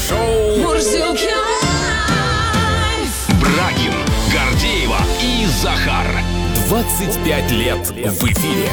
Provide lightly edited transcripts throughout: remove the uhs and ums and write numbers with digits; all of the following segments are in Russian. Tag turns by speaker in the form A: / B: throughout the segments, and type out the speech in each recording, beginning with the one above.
A: Шоу
B: Мурзилки лайф.
A: Брагин, Гордеева и Захар. 25 лет в эфире.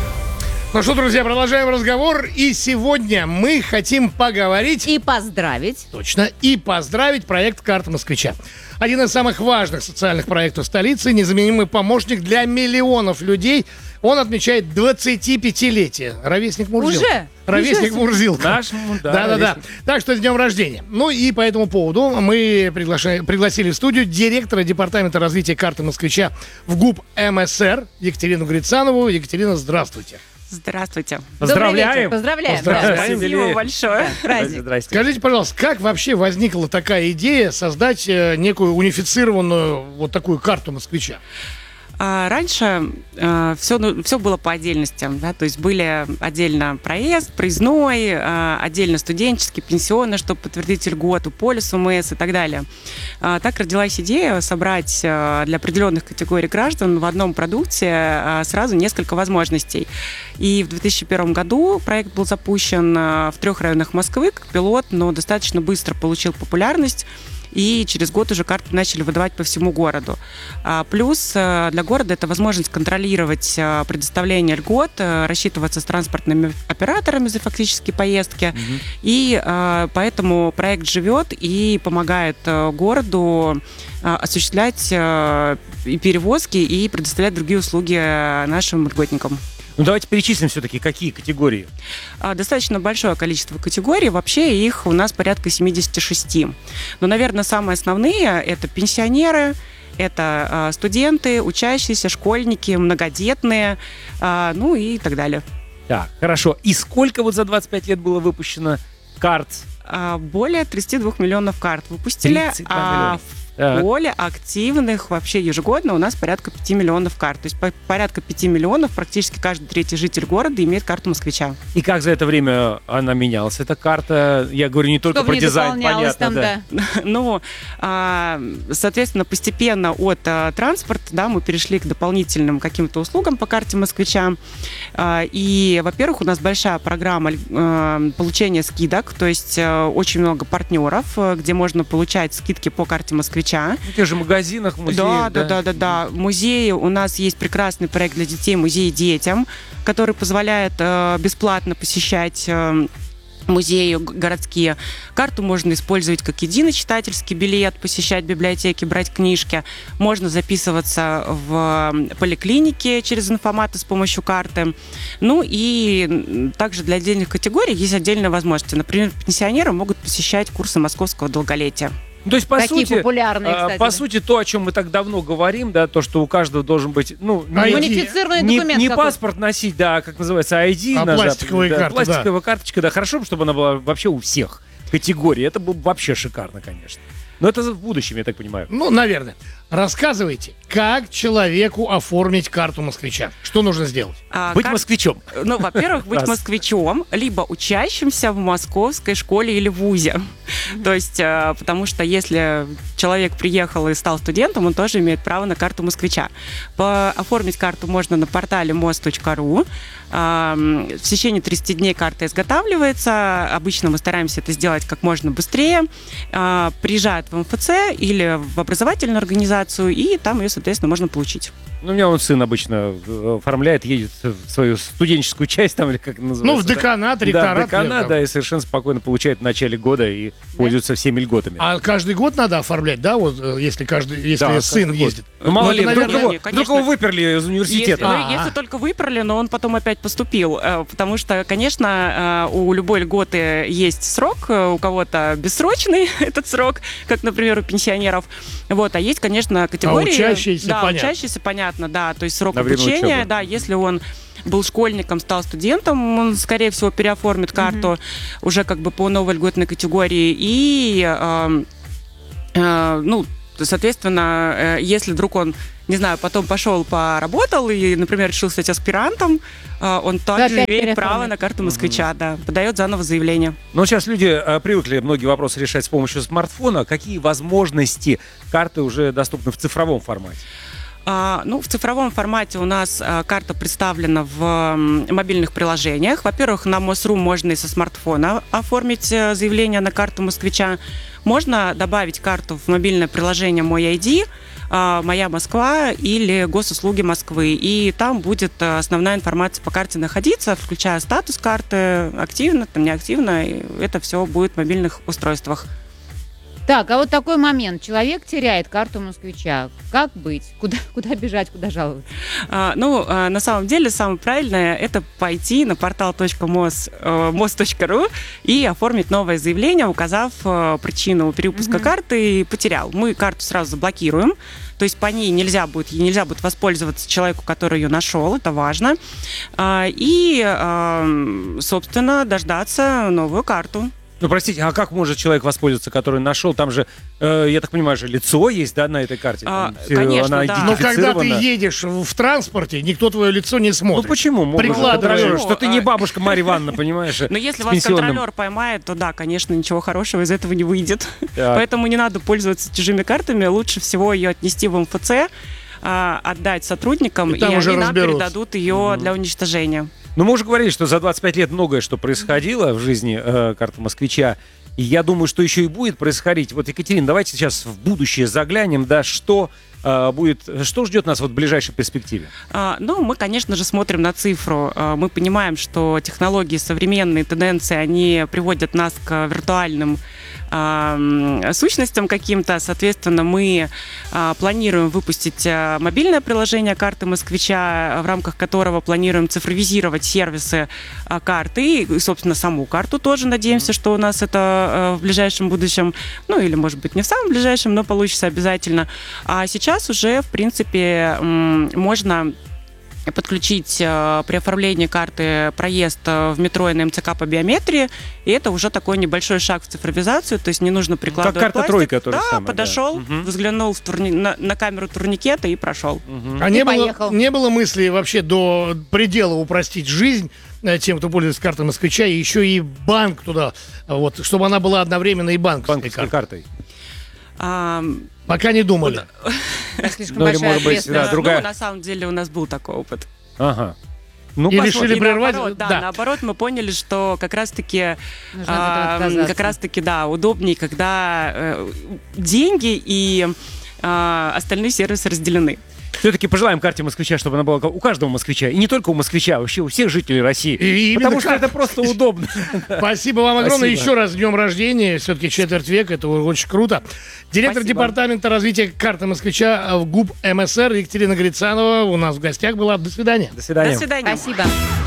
C: Ну что, друзья, продолжаем разговор. И сегодня мы хотим поговорить...
D: И поздравить.
C: Точно. И поздравить проект «Карта москвича». Один из самых важных социальных проектов столицы, незаменимый помощник для миллионов людей. Он отмечает 25-летие. Ровесник Мурзилки.
D: Уже?
C: Ровесник Мурзилка.
E: Наш,
C: Да. Так что с днем рождения. Ну и по этому поводу мы пригласили в студию директора департамента развития «Карты москвича» в ГУП МСР Екатерину Грицанову. Екатерина, здравствуйте.
F: Здравствуйте.
D: Добрый вечер.
E: Поздравляем.
D: Поздравляем.
C: Поздравляем.
D: Да.
F: Спасибо большое.
D: Праздник.
E: Здрасте.
C: Скажите, пожалуйста, как вообще возникла такая идея создать некую унифицированную вот такую карту москвича?
F: Раньше все было по отдельности, да, то есть были отдельно проезд, проездной, отдельно студенческий, пенсионный, чтобы подтвердить льготу, полис УМС и так далее. Так родилась идея собрать для определенных категорий граждан в одном продукте сразу несколько возможностей. И в 2001 году проект был запущен в 3 районах Москвы как пилот, но достаточно быстро получил популярность. И через год уже карты начали выдавать по всему городу. Плюс для города это возможность контролировать предоставление льгот, рассчитываться с транспортными операторами за фактические поездки. И поэтому проект живет и помогает городу осуществлять и перевозки, и предоставлять другие услуги нашим льготникам.
E: Ну, давайте перечислим все-таки, какие категории.
F: Достаточно большое количество категорий. Вообще их у нас порядка 76. Но, наверное, самые основные – это пенсионеры, это студенты, учащиеся, школьники, многодетные, ну и так далее.
E: Так, хорошо. И сколько вот за 25 лет было выпущено карт?
F: Более 32 миллионов карт выпустили.
E: 32 миллиона.
F: Более активных вообще ежегодно у нас порядка 5 миллионов карт. То есть порядка 5 миллионов, практически каждый третий житель города имеет карту москвича.
E: И как за это время она менялась, эта карта? Я говорю не только
D: Чтобы
E: про
D: не
E: дизайн,
D: дополнялось
E: понятно,
D: там, да.
F: Ну, соответственно, постепенно от транспорта, да, мы перешли к дополнительным каким-то услугам по карте москвича. И, во-первых, у нас большая программа получения скидок, то есть очень много партнеров, где можно получать скидки по карте москвича.
E: В тех же магазинах, музеях.
F: Да. Музеи. У нас есть прекрасный проект для детей, музей детям, который позволяет бесплатно посещать музеи городские. Карту можно использовать как единый читательский билет, посещать библиотеки, брать книжки. Можно записываться в поликлинике через информаты с помощью карты. Ну и также для отдельных категорий есть отдельные возможности. Например, пенсионеры могут посещать курсы московского долголетия.
E: То есть, по
D: Такие
E: сути,
D: популярные, кстати.
E: по сути, то, о чем мы так давно говорим, да, то, что у каждого должен быть,
D: Унифицированный документ
E: не
D: какой-то.
E: паспорт носить, да, как называется, ID.
C: А пластиковая карта,
E: пластиковая карточка, да, хорошо, чтобы она была вообще у всех категорий. Это было бы вообще шикарно, конечно. Но это в будущем, я так понимаю.
C: Ну, наверное. Рассказывайте, как человеку оформить карту москвича? Что нужно сделать?
E: Быть москвичом.
F: Ну, во-первых, быть
E: Раз.
F: москвичом, либо учащимся в московской школе или вузе. То есть, потому что если человек приехал и стал студентом, он тоже имеет право на карту москвича. Оформить карту можно на портале мост.ру. В течение 30 дней карта изготавливается. Обычно мы стараемся это сделать как можно быстрее. Приезжают в МФЦ или в образовательную организацию, и там ее, соответственно, можно получить.
E: Ну, у меня он сын обычно оформляет, едет в свою студенческую часть, там, или как это называется.
C: Ну, в деканат, ректорат.
E: Да, в деканат, да, и совершенно спокойно получает в начале года и пользуется всеми льготами.
C: А каждый год надо оформлять, да, вот если
E: Да,
C: сын
E: каждый
C: ездит?
E: Ну, мало ли,
C: это,
E: вдруг
C: наверное,
E: его выперли из университета.
F: Если только выперли, но он потом опять поступил. Потому что, конечно, у любой льготы есть срок, у кого-то бессрочный этот срок, как, например, у пенсионеров. Вот, а есть, конечно, категории...
C: учащиеся,
F: да,
C: понятно.
F: Учащиеся, понятно, да. То есть срок
E: На время
F: обучения,
E: учебы.
F: да, если он был школьником, стал студентом, он, скорее всего, переоформит карту уже как бы по новой льготной категории. И, ну, соответственно, если вдруг он, не знаю, потом пошел поработал и, например, решил стать аспирантом, он также
D: опять
F: имеет право
D: переоформит.
F: на карту москвича, да, подает заново заявление.
E: Но сейчас люди привыкли многие вопросы решать с помощью смартфона. Какие возможности карты уже доступны в цифровом формате?
F: В цифровом формате у нас карта представлена в мобильных приложениях. Во-первых, на МОСРУ можно и со смартфона оформить заявление на карту москвича. Можно добавить карту в мобильное приложение «Мой ID», «Моя Москва» или «Госуслуги Москвы». И там будет основная информация по карте находиться, включая статус карты, активно, там неактивно. И это все будет в мобильных устройствах.
D: Так, а вот такой момент. Человек теряет карту москвича. Как быть? Куда бежать, куда жаловаться?
F: На самом деле, самое правильное – это пойти на портал mos.ru и оформить новое заявление, указав причину перевыпуска карты и потерял. Мы карту сразу заблокируем. То есть по ней нельзя будет воспользоваться человеку, который ее нашел, это важно. Собственно, дождаться новую карту.
E: Ну, простите, а как может человек воспользоваться, который нашел? Там же, я так понимаю, же лицо есть, да, на этой карте?
F: Конечно,
E: она
F: да.
C: Но когда ты едешь в транспорте, никто твое лицо не смотрит.
E: Ну почему?
C: Прикладываешь.
E: Что ты не бабушка Марья Ивановна, понимаешь?
F: Но если вас контролер поймает, то да, конечно, ничего хорошего из этого не выйдет. Поэтому не надо пользоваться чужими картами. Лучше всего ее отнести в МФЦ, отдать сотрудникам, и они нам передадут ее для уничтожения.
E: Ну, мы уже говорили, что за 25 лет многое что происходило в жизни карты москвича. И я думаю, что еще и будет происходить. Вот, Екатерина, давайте сейчас в будущее заглянем, да, что ждет нас в ближайшей перспективе?
F: Мы, конечно же, смотрим на цифру. Мы понимаем, что технологии, современные тенденции, они приводят нас к виртуальным сущностям каким-то. Соответственно, мы планируем выпустить мобильное приложение карты москвича, в рамках которого планируем цифровизировать сервисы карты и, собственно, саму карту тоже. Надеемся, что у нас это в ближайшем будущем, или, может быть, не в самом ближайшем, но получится обязательно. А сейчас уже, в принципе, можно подключить при оформлении карты проезд в метро и на МЦК по биометрии, и это уже такой небольшой шаг в цифровизацию, то есть не нужно прикладывать
E: как карта
F: пластик.
E: тройка, то же самое.
F: Подошел, взглянул на камеру турникета и прошел.
C: А не было мысли вообще до предела упростить жизнь тем, кто пользуется картой москвича, и еще и банк туда, чтобы она была одновременно и банковской картой? Пока не думали.
D: Слишком большая ответственность.
E: другая.
F: На самом деле у нас был такой опыт.
E: Ага.
C: И решили прервать.
F: Наоборот, мы поняли, что как раз-таки удобнее, когда деньги и остальные сервисы разделены.
E: Все-таки пожелаем карте москвича, чтобы она была у каждого москвича. И не только у москвича, а вообще у всех жителей России. Потому что это просто удобно.
C: Спасибо вам огромное. Еще раз с днем рождения. Все-таки четверть века. Это очень круто. Директор департамента развития карты москвича в ГУП МСР Екатерина Грицанова у нас в гостях была. До свидания.
E: До свидания.
F: До свидания.
D: Спасибо.